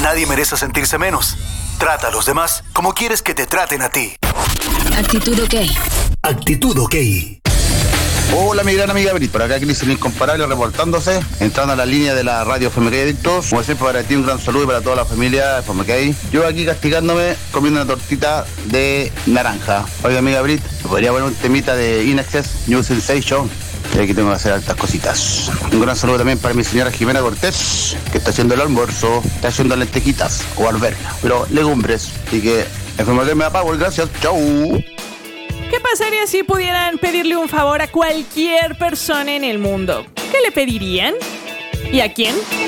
Nadie merece sentirse menos. Trata a los demás como quieres que te traten a ti. Actitud OK. Actitud OK. Hola, mi gran amiga Brit, por acá Cristian Incomparable reportándose, entrando a la línea de la radio FMK Adictos. Como siempre, para ti un gran saludo y para toda la familia FMK. Yo aquí castigándome, comiendo una tortita de naranja. Oiga, amiga Brit, ¿me podría poner un temita de In Excess, New Sensation? Y aquí tengo que hacer altas cositas. Un gran saludo también para mi señora Jimena Cortés, que está haciendo el almuerzo, está haciendo lentejitas o alberga, pero legumbres. Así que FMK me da power, gracias, chau. ¿Qué pasaría si pudieran pedirle un favor a cualquier persona en el mundo? ¿Qué le pedirían? ¿Y a quién?